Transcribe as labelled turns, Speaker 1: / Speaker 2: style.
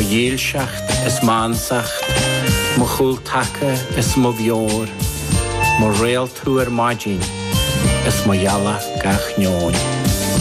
Speaker 1: dhéilseacht is mánsacht, mo chúl taca is mo bheor, mo réal túar maidin is mo jalla gach neoin.